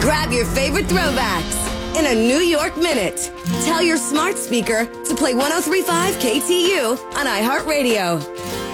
Grab your favorite throwbacks in a New York Minute. Tell your smart speaker to play 103.5 KTU on iHeartRadio.